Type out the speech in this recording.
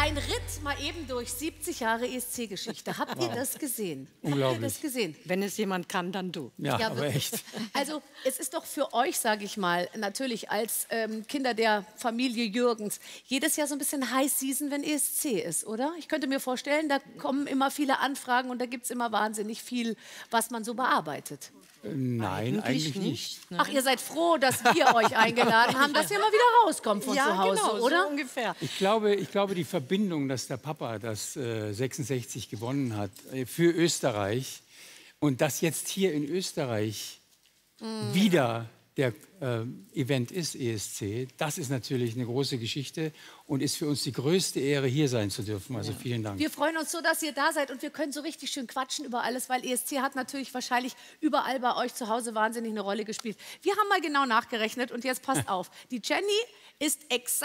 Ein Ritt mal eben durch 70 Jahre ESC-Geschichte. Habt ihr das gesehen? Unglaublich. Habt ihr das gesehen? Wenn es jemand kann, dann du. Ja, Ja, aber wirklich. echt. Also es ist doch für euch, sage ich mal, natürlich als Kinder der Familie Jürgens, jedes Jahr so ein bisschen High Season, wenn ESC ist, oder? Ich könnte mir vorstellen, da kommen immer viele Anfragen und da gibt es immer wahnsinnig viel, was man so bearbeitet. Nein, eigentlich nicht. Ach, ihr seid froh, dass wir euch eingeladen haben, dass ihr mal wieder rauskommt von zu Hause, genau, oder? so ungefähr. Ich glaube, die Verbindung, dass der Papa das 66 gewonnen hat für Österreich und dass jetzt hier in Österreich wieder der Event ist, ESC, das ist natürlich eine große Geschichte und ist für uns die größte Ehre, hier sein zu dürfen. Also vielen Dank. Wir freuen uns so, dass ihr da seid und wir können so richtig schön quatschen über alles, weil ESC hat natürlich wahrscheinlich überall bei euch zu Hause wahnsinnig eine Rolle gespielt. Wir haben mal genau nachgerechnet und jetzt passt auf. Die Jenny ist exakt